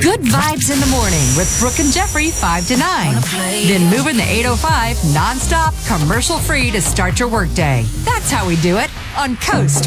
Good vibes in the morning with Brooke and Jeffrey 5 to 9. Then moving the 805 nonstop, commercial free to start your workday. That's how we do it on Coast